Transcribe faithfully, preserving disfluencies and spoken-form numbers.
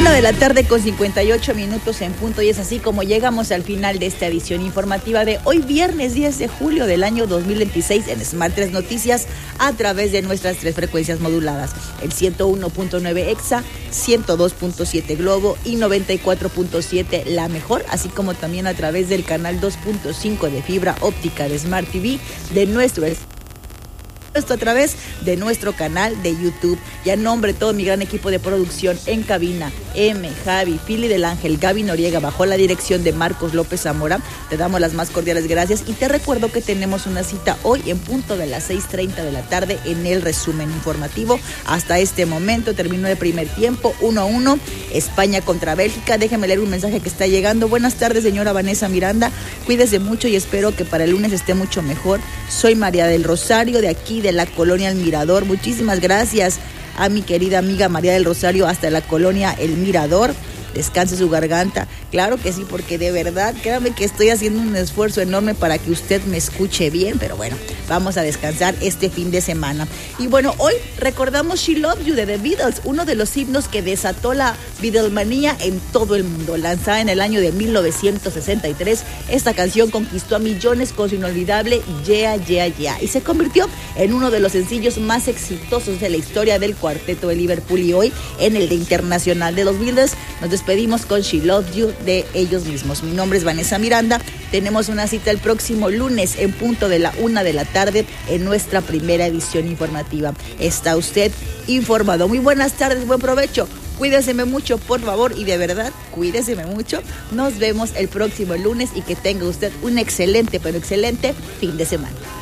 Una de la tarde con cincuenta y ocho minutos en punto, y es así como llegamos al final de esta edición informativa de hoy viernes diez de julio del año dos mil veintiséis en Smart tres Noticias, a través de nuestras tres frecuencias moduladas, el ciento uno punto nueve Exa, ciento dos punto siete Globo y noventa y cuatro punto siete La Mejor, así como también a través del canal dos punto cinco de fibra óptica de Smart T V de nuestro esto a través de nuestro canal de YouTube. Y a nombre de todo mi gran equipo de producción en cabina, M, Javi, Pili del Ángel, Gaby Noriega, bajo la dirección de Marcos López Zamora, te damos las más cordiales gracias y te recuerdo que tenemos una cita hoy en punto de las seis treinta de la tarde en el resumen informativo. Hasta este momento terminó el primer tiempo, uno a uno, España contra Bélgica. Déjeme leer un mensaje que está llegando. Buenas tardes, señora Vanessa Miranda, cuídese mucho y espero que para el lunes esté mucho mejor. Soy María del Rosario, de aquí de la colonia El Mirador. Muchísimas gracias a mi querida amiga María del Rosario hasta la colonia El Mirador. Descanse su garganta. Claro que sí, porque de verdad, créame que estoy haciendo un esfuerzo enorme para que usted me escuche bien, pero bueno, vamos a descansar este fin de semana. Y bueno, hoy recordamos She Loves You de The Beatles, uno de los himnos que desató la Beatlemanía en todo el mundo. Lanzada en el año de mil novecientos sesenta y tres, esta canción conquistó a millones con su inolvidable Yeah, Yeah, Yeah, y se convirtió en uno de los sencillos más exitosos de la historia del cuarteto de Liverpool. Y hoy, en el Día Internacional de los Beatles, nos despedimos con She Loves You de ellos mismos. Mi nombre es Vanessa Miranda. Tenemos una cita el próximo lunes en punto de la una de la tarde en nuestra primera edición informativa. Está usted informado. Muy buenas tardes, buen provecho. Cuídeseme mucho, por favor, y de verdad, cuídeseme mucho. Nos vemos el próximo lunes y que tenga usted un excelente, pero excelente fin de semana.